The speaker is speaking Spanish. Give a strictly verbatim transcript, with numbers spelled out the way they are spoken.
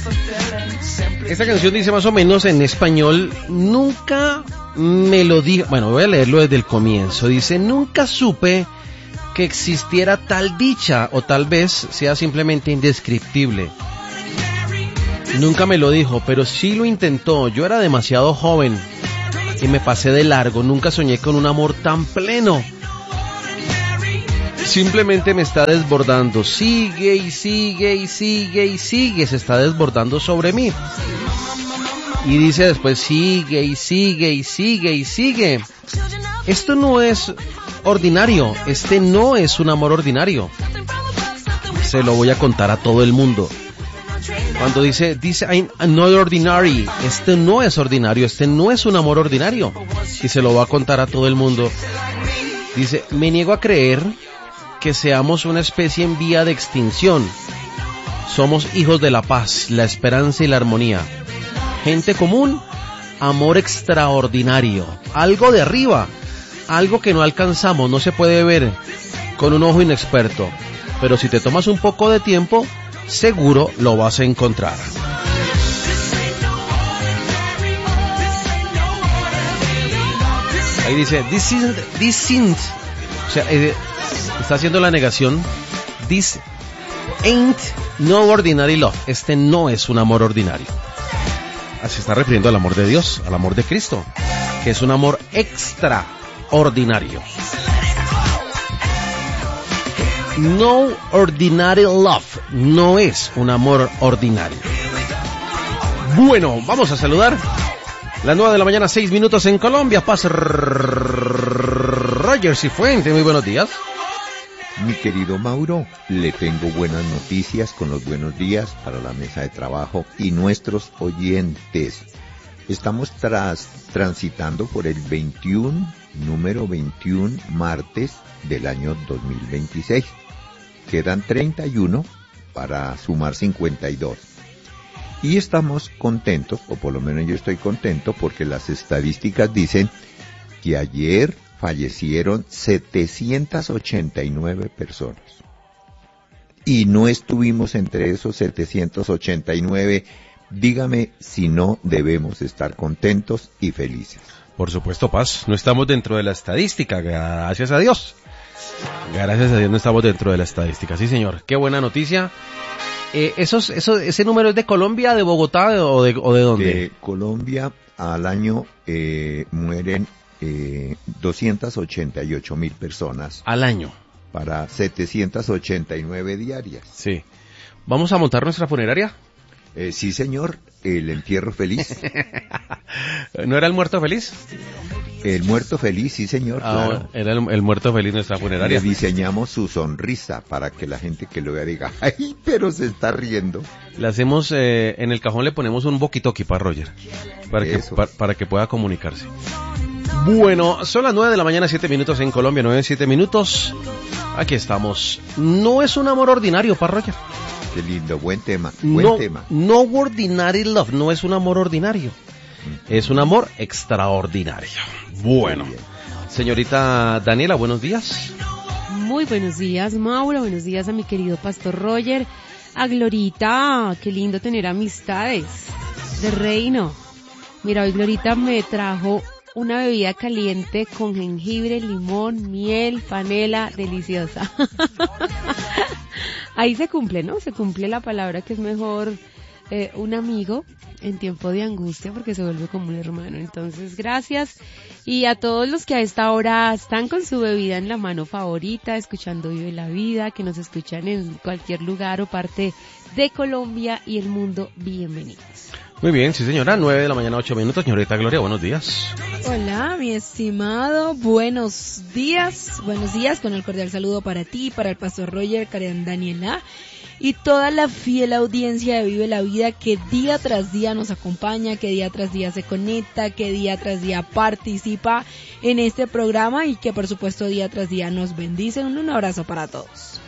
Esta canción dice más o menos en español, nunca me lo dijo, bueno, voy a leerlo desde el comienzo, dice, nunca supe que existiera tal dicha, o tal vez sea simplemente indescriptible. Nunca me lo dijo, pero sí lo intentó, yo era demasiado joven y me pasé de largo, nunca soñé con un amor tan pleno. Simplemente me está desbordando, sigue y sigue y sigue y sigue, se está desbordando sobre mí. Y dice después, sigue y sigue y sigue y sigue. Esto no es ordinario, este no es un amor ordinario. Se lo voy a contar a todo el mundo. Cuando dice, dice, I'm not ordinary, este no es ordinario, este no es un amor ordinario. Y se lo va a contar a todo el mundo. Dice, me niego a creer que seamos una especie en vía de extinción. Somos hijos de la paz, la esperanza y la armonía. Gente común, amor extraordinario. Algo de arriba, algo que no alcanzamos, no se puede ver con un ojo inexperto. Pero si te tomas un poco de tiempo, seguro lo vas a encontrar. Ahí dice, this isn't, this isn't. O sea, eh, está haciendo la negación. This ain't no ordinary love. Este no es un amor ordinario. Se está refiriendo al amor de Dios, al amor de Cristo, que es un amor extraordinario. No ordinary love. No es un amor ordinario. Bueno, vamos a saludar. Las nueve de la mañana, seis minutos en Colombia. Paz Roger Cifuentes, muy buenos días. Mi querido Mauro, le tengo buenas noticias con los buenos días para la mesa de trabajo y nuestros oyentes. Estamos tras, transitando por el veintiuno, número veintiuno, martes del año dos mil veintiséis. Quedan treinta y uno para sumar cincuenta y dos. Y estamos contentos, o por lo menos yo estoy contento, porque las estadísticas dicen que ayer fallecieron setecientas ochenta y nueve personas. Y no estuvimos entre esos setecientos ochenta y nueve. Dígame si no debemos estar contentos y felices. Por supuesto, Paz, no estamos dentro de la estadística, gracias a Dios. Gracias a Dios no estamos dentro de la estadística, sí señor, qué buena noticia. Eh, esos, esos, ¿Ese número es de Colombia, de Bogotá o de, o de dónde? De Colombia al año eh, mueren eh, doscientas ochenta y ocho mil personas. Al año. Para setecientas ochenta y nueve diarias. Sí. ¿Vamos a montar nuestra funeraria? Eh, sí señor, el entierro feliz. ¿No era el muerto feliz? El muerto feliz, sí señor, ah, claro. Era el, el muerto feliz nuestra funeraria. Le diseñamos su sonrisa para que la gente que lo vea diga, ¡ay, pero se está riendo! Le hacemos, eh, en el cajón le ponemos un boquitoqui para Roger, para que, pa, para que pueda comunicarse. Bueno, son las nueve de la mañana, siete minutos en Colombia, nueve, siete minutos. Aquí estamos. No es un amor ordinario para Roger. Qué lindo, buen tema, buen no, tema. No ordinary love, no es un amor ordinario. Es un amor extraordinario. Bueno, señorita Daniela, buenos días. Muy buenos días, Mauro. Buenos días a mi querido pastor Roger. A Glorita, qué lindo tener amistades de reino. Mira, hoy Glorita me trajo una bebida caliente con jengibre, limón, miel, panela, deliciosa. Ahí se cumple, ¿no? Se cumple la palabra que es mejor eh, un amigo en tiempo de angustia porque se vuelve como un hermano. Entonces, gracias. Y a todos los que a esta hora están con su bebida en la mano favorita, escuchando Vive la Vida, que nos escuchan en cualquier lugar o parte de Colombia y el mundo, bienvenidos. Muy bien, sí señora, nueve de la mañana, ocho minutos. Señorita Gloria, buenos días. Hola, mi estimado, buenos días. Buenos días, con el cordial saludo para ti, para el pastor Roger, Karen Daniela y toda la fiel audiencia de Vive la Vida que día tras día nos acompaña, que día tras día se conecta, que día tras día participa en este programa y que por supuesto día tras día nos bendice. Un, un abrazo para todos.